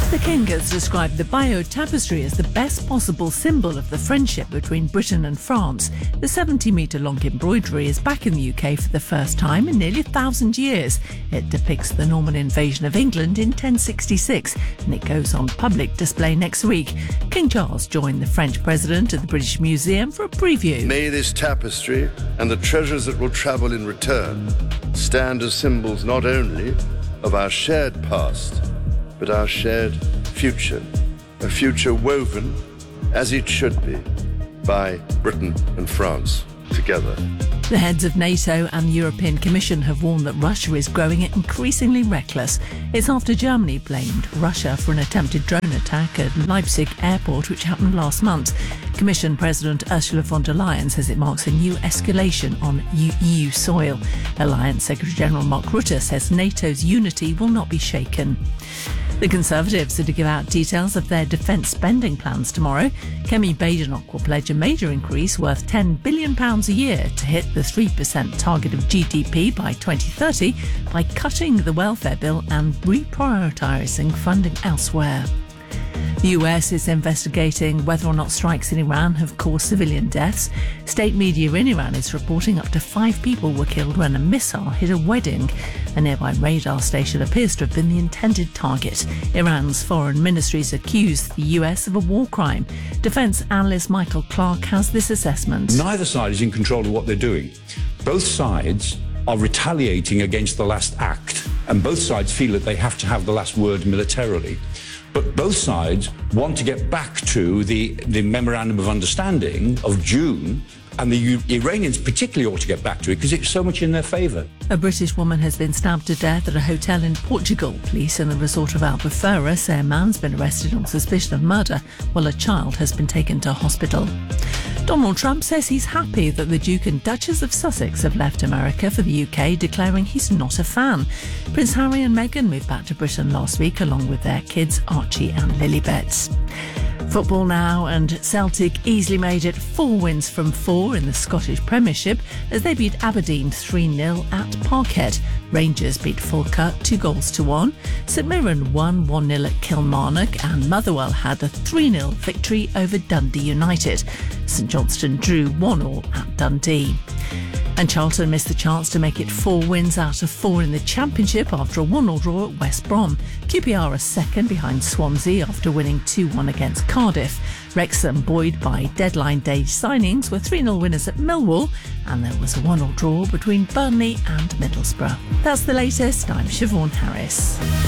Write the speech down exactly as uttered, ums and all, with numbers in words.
The King has described the Bayeux Tapestry as the best possible symbol of the friendship between Britain and France. The seventy metre long embroidery is back in the U K for the first time in nearly a thousand years. It depicts the Norman invasion of England in ten sixty-six, and it goes on public display next week. King Charles joined the French president at the British Museum for a preview. May this tapestry and the treasures that will travel in return stand as symbols not only of our shared past, but our shared future, a future woven, as it should be, by Britain and France together. The heads of NATO and the European Commission have warned that Russia is growing increasingly reckless. It's after Germany blamed Russia for an attempted drone attack at Leipzig airport, which happened last month. Commission President Ursula von der Leyen says it marks a new escalation on E U soil. Alliance Secretary-General Mark Rutte says NATO's unity will not be shaken. The Conservatives are to give out details of their defence spending plans tomorrow. Kemi Badenoch will pledge a major increase worth ten billion pounds a year to hit the three percent target of G D P by twenty thirty by cutting the welfare bill and reprioritising funding elsewhere. The U S is investigating whether or not strikes in Iran have caused civilian deaths. State media in Iran is reporting up to five people were killed when a missile hit a wedding. A nearby radar station appears to have been the intended target. Iran's foreign ministries accused the U S of a war crime. Defence analyst Michael Clark has this assessment. Neither side is in control of what they're doing. Both sides are retaliating against the last act, and both sides feel that they have to have the last word militarily. But both sides want to get back to the, the Memorandum of Understanding of June, and the U- Iranians particularly ought to get back to it because it's so much in their favour. A British woman has been stabbed to death at a hotel in Portugal. Police in the resort of Albufeira say a man's been arrested on suspicion of murder, while a child has been taken to hospital. Donald Trump says he's happy that the Duke and Duchess of Sussex have left America for the U K, declaring he's not a fan. Prince Harry and Meghan moved back to Britain last week along with their kids Archie and Lilibet. Football now, and Celtic easily made it four wins from four in the Scottish Premiership as they beat Aberdeen three nil at Parkhead. Rangers beat Falkirk two goals to one. St Mirren won one nil at Kilmarnock, and Motherwell had a three nil victory over Dundee United. St Johnstone drew one all at Dundee. And Charlton missed the chance to make it four wins out of four in the Championship after a one all draw at West Brom. Q P R are second behind Swansea after winning two one against Cardiff. Wrexham, buoyed by deadline day signings, were three nil winners at Millwall, and there was a one all draw between Burnley and Middlesbrough. That's the latest. I'm Siobhan Harris.